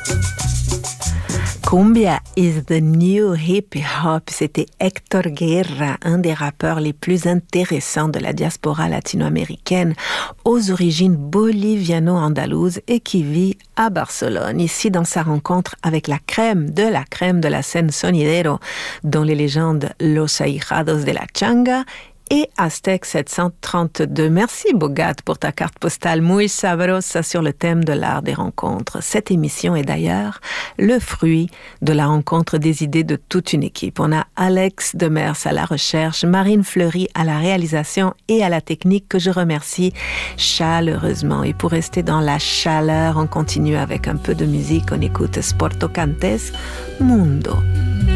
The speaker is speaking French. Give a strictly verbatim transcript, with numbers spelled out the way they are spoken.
Cumbia is the new hip hop. C'était Héctor Guerra, un des rappeurs les plus intéressants de la diaspora latino-américaine, aux origines boliviano-andalouses et qui vit à Barcelone. Ici, dans sa rencontre avec la crème de la crème de la scène sonidero, dont les légendes Los Ahijados de la Changa et Aztec sept cent trente-deux. Merci Bogat pour ta carte postale muy sabrosa sur le thème de l'art des rencontres. Cette émission est d'ailleurs le fruit de la rencontre des idées de toute une équipe. On a Alex Demers à la recherche, Marine Fleury à la réalisation et à la technique que je remercie chaleureusement. Et pour rester dans la chaleur, on continue avec un peu de musique. On écoute Sporto Cantes, Mundo.